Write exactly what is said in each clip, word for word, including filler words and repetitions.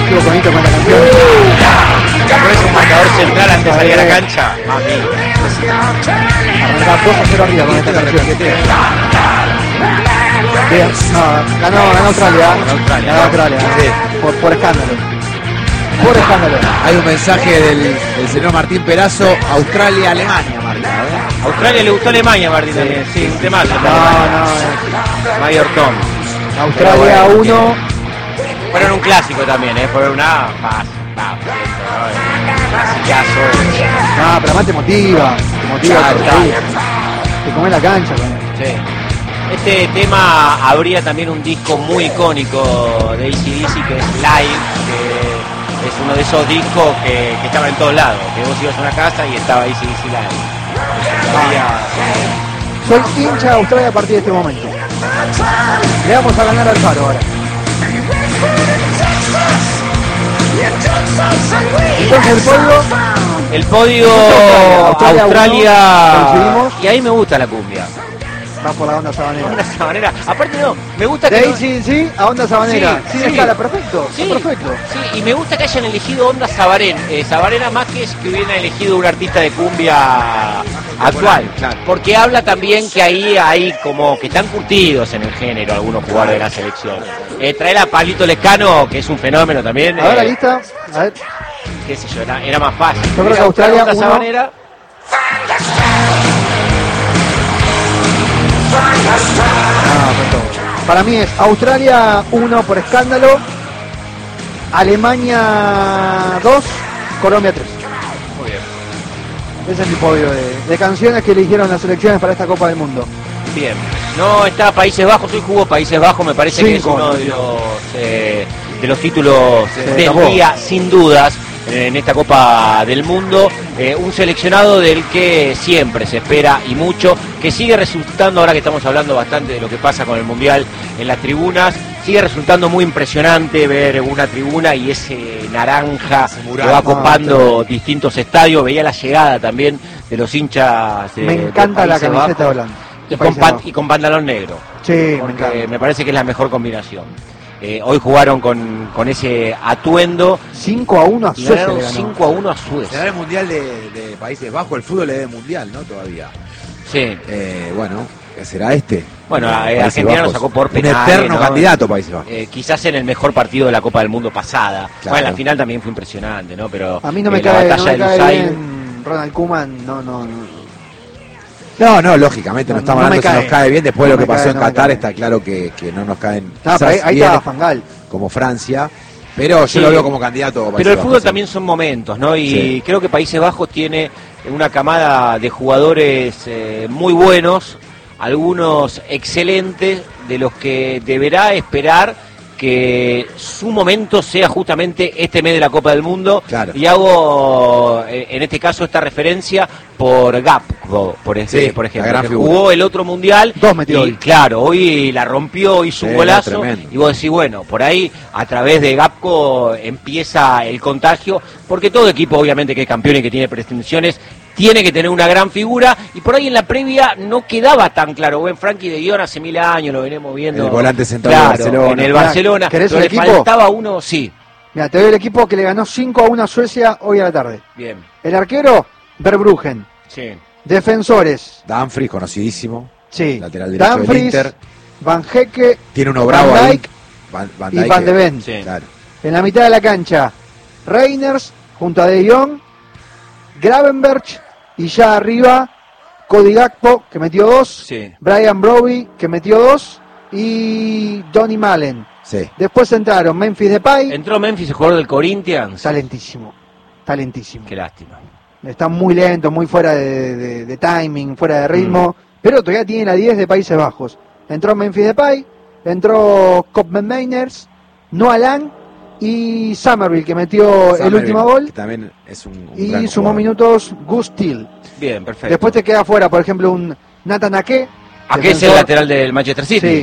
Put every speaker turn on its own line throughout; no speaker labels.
estuvo bonito con la canción.
Ya pones un marcador central antes de salir a la cancha. Mami.
Arrancaba dos a cero arriba con esta canción. Bien, no, ganó, ganó Australia.
Ganó Australia.
Ganó Australia.
Sí.
Por, por escándalo. Por escándalo.
Hay un mensaje del, del señor Martín Perazo, Australia, Alemania, Martín. ¿eh?
Australia le gustó a Alemania, Martín, también. Sí, un temazo.
No, no.
Mayor Tom.
Australia uno.
Fueron un clásico también, ¿eh? Fueron una... Más, más, clasicazo.
No, pero además te motiva. Te motiva.
Claro,
te,
claro.
te come la cancha. Con
Sí. Este tema habría también un disco muy icónico de A C D C que es Live, que es uno de esos discos que, que estaba en todos lados, que vos ibas a una casa y estaba A C D C Live. Habría-
Soy hincha de Australia a partir de este momento. Le vamos a ganar al Faro ahora. Entonces el podio,
El podio
Australia,
Australia,
uno, coincidimos.
y ahí me gusta la cumbia.
va por la onda sabanera.
Onda sabanera. Aparte no, me gusta
De
que
ahí
no-
sí, sí, a onda sabanera.
Sí,
Sin
sí.
escala, perfecto.
Sí,
Perfecto.
sí, y me gusta que hayan elegido Onda Sabarén. Eh, Sabarena más que es que hubieran elegido un artista de cumbia actual.
Claro.
Porque habla también que ahí hay como que están curtidos en el género algunos jugadores de la selección. Eh, traer a Pablito Lescano, que es un fenómeno también.
A ver la
eh,
lista. A ver.
qué sé yo, era, era más fácil.
Yo creo que
Era
Australia
Onda
uno.
Sabanera.
Ah, perfecto. Para mí es Australia uno por escándalo, Alemania dos, Colombia tres.
Muy bien.
Ese es mi podio de, de canciones que eligieron las selecciones para esta Copa del Mundo.
Bien. No está Países Bajos, hoy jugó Países Bajos, me parece que es
Cinco,
uno
¿no?
de los eh, de los títulos
Se
del
tapó.
día, sin dudas, en esta Copa del Mundo. Eh, un seleccionado del que siempre se espera y mucho, que sigue resultando, ahora que estamos hablando bastante de lo que pasa con el Mundial en las tribunas, sigue resultando muy impresionante ver una tribuna y ese naranja
mural.
que va
Ah,
copando
tremendo.
distintos estadios. Veía la llegada también de los hinchas de,
Me
de
encanta la
Países
camiseta
Bajos.
Holanda.
Y con, pan- y con pantalón negro,
Sí, me
porque
encanta.
me parece que es la mejor combinación. Eh, hoy jugaron con, con ese atuendo
cinco a uno a
y
Suecia
ganaron
le ganó.
cinco a uno a
Será
Suecia.
el Mundial de, de Países Bajos, el fútbol es de Mundial, ¿no? Todavía.
Sí.
Eh, bueno, ¿qué será este?
Bueno,
Eh,
eh,
Países
Argentina lo
Bajos.
sacó por
Un
penales,
eterno
¿no?
candidato Países Bajos.
Eh, quizás en el mejor partido de la Copa del Mundo pasada.
Claro.
Bueno, la final también fue impresionante, ¿no? Pero
A mí no me
eh, la
cae, no
batalla
me
de
cae
Lusail,
bien Ronald Koeman, no, no, no.
No, no, lógicamente no,
No,
estamos
no me
hablando si
cae.
nos cae bien. Después
No
de lo que
me
pasó
cae,
en
no me
Qatar,
cae.
está claro que, que no nos caen
No, pero
quizás
ahí, ahí
bien
estaba Fangal.
como Francia, pero yo
Sí.
lo veo como candidato. a Países
Pero el
Bajos,
fútbol
sí.
también son momentos, ¿no? Y
Sí.
creo que Países Bajos tiene una camada de jugadores eh, muy buenos, algunos excelentes, de los que deberá esperar que su momento sea justamente este mes de la Copa del Mundo.
Claro.
Y hago, eh, en este caso, esta referencia por Gapco, por, este,
Sí,
por
la
ejemplo,
gran
que
figura.
jugó el otro mundial.
Dos metió
y
hoy.
claro, hoy la rompió, hizo un
Sí,
golazo.
tremendo.
Y vos decís, bueno, por ahí a través de Gapco empieza el contagio, porque todo equipo obviamente que es campeón y que tiene pretensiones tiene que tener una gran figura, y por ahí en la previa no quedaba tan claro. Ven, Frankie de Guión hace mil años, lo venimos viendo.
El volante central
claro,
de Barcelona.
en el
Mirá,
Barcelona,
¿querés
pero
el
le
equipo?
faltaba uno, sí.
Mira, te doy el equipo que le ganó cinco a uno a Suecia hoy a la tarde.
Bien,
El arquero, Verbruggen.
sí.
Defensores,
Dumfries, conocidísimo.
sí.
Lateral derecho del
Dumfries,
Inter.
Van Hecke,
Tiene uno
Van
bravo ahí.
Dijk
Van, Van
y
Dijk,
Van de Ven.
Sí.
Claro.
En la mitad de la cancha, Reiners junto a De Jong, Gravenberch y ya arriba, Cody Gakpo que metió dos,
Sí.
Brian Brobby que metió dos y Donny Malen.
Sí.
Después entraron Memphis Depay,
Entró Memphis, el jugador del Corinthians.
talentísimo, talentísimo.
Qué lástima.
Está muy lento, muy fuera de, de- de timing, fuera de ritmo,
Mm.
pero todavía tiene la diez de Países Bajos. Entró Memphis Depay, entró Koopman Mainers, Noah Lang y Somerville que metió el
Somerville,
último gol
que también es un, un
y
gran
sumó
jugador.
minutos Gus Till.
Bien, perfecto.
Después te queda fuera, por ejemplo, un Nathan Ake.
¿A qué es el
defensor-
lateral del Manchester City?
Sí.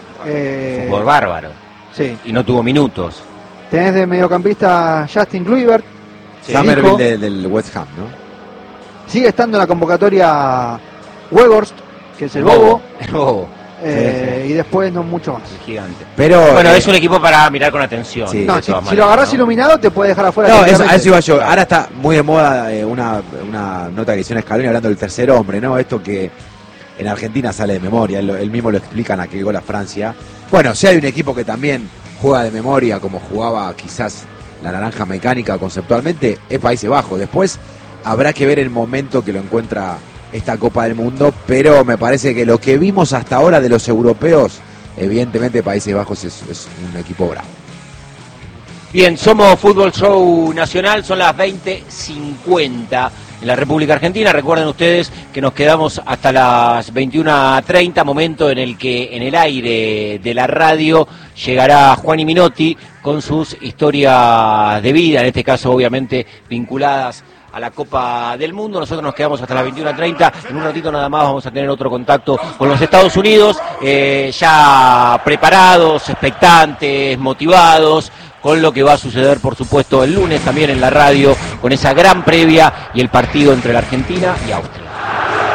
Eh,
Fútbol bárbaro.
sí.
Y no tuvo minutos.
Tenés de mediocampista Justin Kluivert.
Sí.
Somerville
Hijo.
de- del West Ham, ¿no?
Sigue estando en la convocatoria Weghorst, que es el bobo.
El bobo.
eh,
sí, sí.
y después no mucho más.
Gigante.
Pero,
bueno,
eh,
es un equipo para mirar con atención.
Sí.
No,
de
si,
todas
si
maneras,
lo agarrás
¿no?
iluminado te puede dejar afuera.
No, eso, a
tranquilamente.
eso iba yo.
Claro.
Ahora está muy de moda eh, una, una nota que hicieron Scaloni hablando del tercer hombre, ¿no? Esto que en Argentina sale de memoria, él, él mismo lo explica en aquel gol a Francia. Bueno, si hay un equipo que también juega de memoria, como jugaba quizás la Naranja Mecánica conceptualmente, es Países Bajos. Después habrá que ver el momento que lo encuentra esta Copa del Mundo, pero me parece que lo que vimos hasta ahora de los europeos, evidentemente Países Bajos es, es un equipo bravo.
Bien, somos Fútbol Show Nacional, son las veinte cincuenta en la República Argentina. Recuerden ustedes que nos quedamos hasta las veintiuna treinta, momento en el que en el aire de la radio llegará Juani Minotti con sus historias de vida, en este caso obviamente vinculadas a la Copa del Mundo. Nosotros nos quedamos hasta las veintiuna treinta. En un ratito nada más vamos a tener otro contacto con los Estados Unidos, eh, ya preparados, expectantes, motivados, con lo que va a suceder, por supuesto, el lunes también en la radio, con esa gran previa y el partido entre la Argentina y Austria.